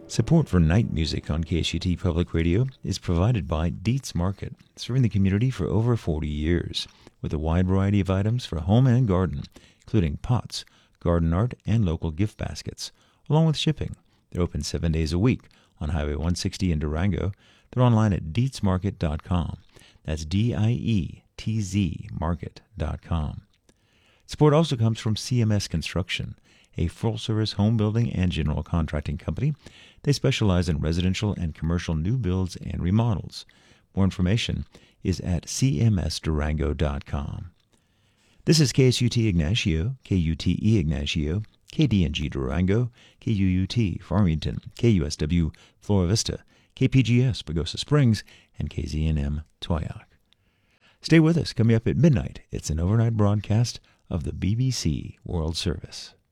Support for night music on KSUT Public Radio is provided by Dietz Market, serving the community for over 40 years, with a wide variety of items for home and garden, including pots, garden art, and local gift baskets, along with shipping. They're open 7 days a week on Highway 160 in Durango. They're online at dietzmarket.com. That's DIETZ market.com. Support also comes from CMS Construction, a full-service home building and general contracting company. They specialize in residential and commercial new builds and remodels. More information is at cmsdurango.com. This is KSUT Ignacio, KUTE Ignacio, KDNG Durango, KUUT Farmington, KUSW Flora Vista, KPGS Pagosa Springs, and KZNM Toyoak. Stay with us. Coming up at midnight, it's an overnight broadcast of the BBC World Service.